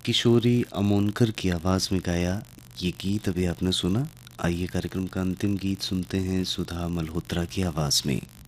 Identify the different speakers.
Speaker 1: किशोरी अमोनकर की आवाज़ में गाया ये गीत अभी आपने सुना। आइए कार्यक्रम का अंतिम गीत सुनते हैं सुधा मल्होत्रा की आवाज़ में।